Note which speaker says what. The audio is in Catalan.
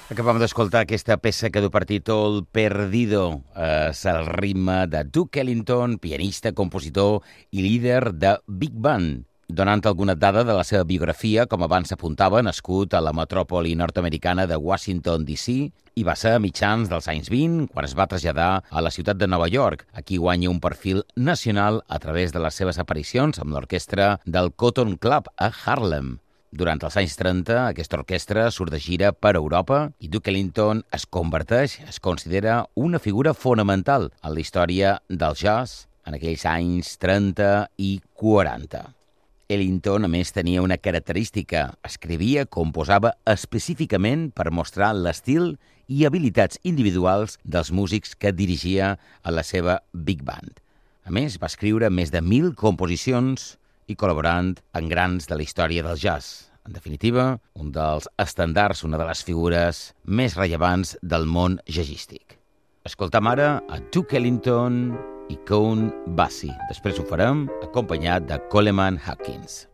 Speaker 1: Acabem d'escoltar aquesta peça que du per títol Perdido. És el ritme de Duke Ellington, pianista, compositor i líder de Big Band. Donant alguna dada de la seva biografia, com abans s'apuntava, nascut a la metròpoli nord-americana de Washington, D.C., i va ser a mitjans dels anys 20, quan es va traslladar a la ciutat de Nova York. Aquí guanya un perfil nacional a través de les seves aparicions amb l'orquestra del Cotton Club a Harlem. Durant els anys 30, aquesta orquestra surt de gira per Europa i Duke Ellington es considera una figura fonamental en la història del jazz en aquells anys 30 i 40. Ellington, a més, tenia una característica. Escrivia, composava específicament per mostrar l'estil i habilitats individuals dels músics que dirigia a la seva Big Band. A més, va escriure més de 1.000 composicions i col·laborant en grans de la història del jazz. En definitiva, un dels estandards, una de les figures més rellevants del món jazzístic. Escoltam ara a Duke Ellington i Count Basie. Després ho farem acompanyat de Coleman Hawkins.